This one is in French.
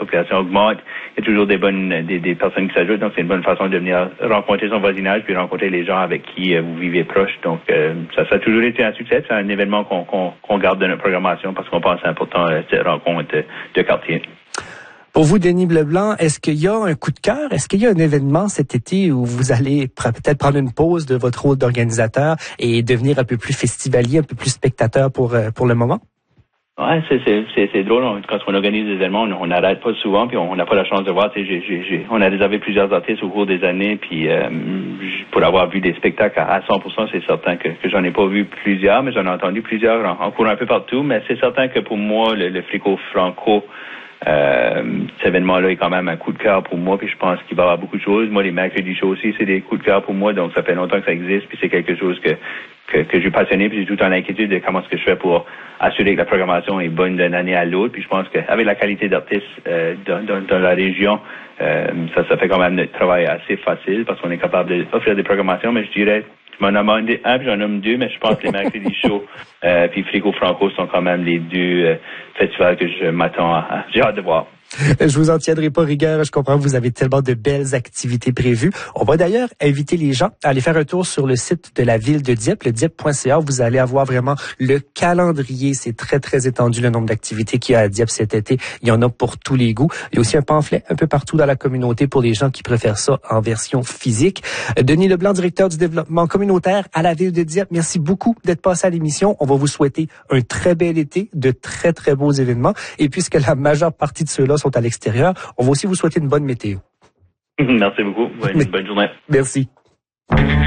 population augmente, il y a toujours des personnes qui s'ajoutent, donc c'est une bonne façon de venir rencontrer son voisinage puis rencontrer les gens avec qui vous vivez proche. Donc ça a toujours été un succès. C'est un événement qu'on garde de notre programmation parce qu'on pense que c'est important cette rencontre de quartier. Pour vous, Denis Leblanc, est-ce qu'il y a un coup de cœur? Est-ce qu'il y a un événement cet été où vous allez peut-être prendre une pause de votre rôle d'organisateur et devenir un peu plus festivalier, un peu plus spectateur pour le moment? Ouais, c'est drôle. Quand on organise des événements, on n'arrête pas souvent, puis on n'a pas la chance de voir. On a réservé plusieurs artistes au cours des années, puis pour avoir vu des spectacles à 100%, c'est certain que j'en ai pas vu plusieurs, mais j'en ai entendu plusieurs en cours un peu partout. Mais c'est certain que pour moi, le Frico Franco, cet événement-là est quand même un coup de cœur pour moi, puis je pense qu'il va y avoir beaucoup de choses. Moi, les mercredis shows aussi, c'est des coups de cœur pour moi, donc ça fait longtemps que ça existe, puis c'est quelque chose que je suis passionné, puis j'ai tout le temps l'inquiétude de comment est-ce que je fais pour assurer que la programmation est bonne d'une année à l'autre. Puis je pense qu'avec la qualité d'artistes dans la région, ça fait quand même notre travail assez facile parce qu'on est capable d'offrir des programmations, mais je dirais, je m'en nomme un, puis j'en nomme deux, mais je pense que les mercredis shows puis Frico Franco sont quand même les deux festivals que je m'attends à. J'ai hâte de voir. Je vous en tiendrai pas rigueur. Je comprends que vous avez tellement de belles activités prévues. On va d'ailleurs inviter les gens à aller faire un tour sur le site de la ville de Dieppe, le dieppe.ca. Vous allez avoir vraiment le calendrier. C'est très, très étendu le nombre d'activités qu'il y a à Dieppe cet été. Il y en a pour tous les goûts. Il y a aussi un pamphlet un peu partout dans la communauté pour les gens qui préfèrent ça en version physique. Denis Leblanc, directeur du développement communautaire à la ville de Dieppe, merci beaucoup d'être passé à l'émission. On va vous souhaiter un très bel été, de très, très beaux événements. Et puisque la majeure partie de ceux-là sont à l'extérieur, on va aussi vous souhaiter une bonne météo. Merci beaucoup. Bonne journée. Merci.